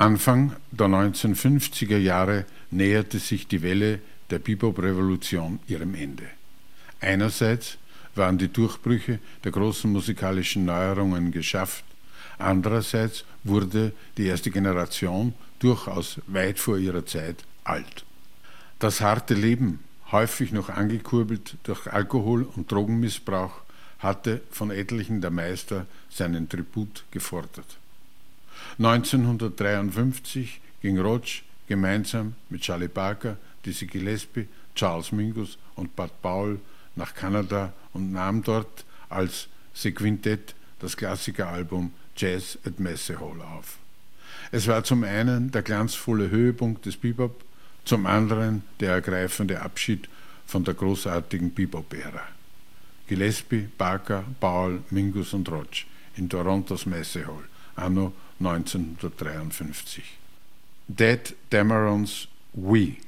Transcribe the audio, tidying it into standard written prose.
Anfang der 1950er Jahre näherte sich die Welle der Bebop-Revolution ihrem Ende. Einerseits waren die Durchbrüche der großen musikalischen Neuerungen geschafft, andererseits wurde die erste Generation durchaus weit vor ihrer Zeit alt. Das harte Leben, häufig noch angekurbelt durch Alkohol- und Drogenmissbrauch, hatte von etlichen der Meister seinen Tribut gefordert. 1953 ging Roach gemeinsam mit Charlie Parker, Dizzy Gillespie, Charles Mingus und Bud Powell nach Kanada und nahm dort als Sequintett das Klassikeralbum Jazz at Messe Hall auf. Es war zum einen der glanzvolle Höhepunkt des Bebop, zum anderen der ergreifende Abschied von der großartigen Bebop-Ära. Gillespie, Parker, Powell, Mingus und Roach in Torontos Messe Hall, anno 1953. Dead Damerons We.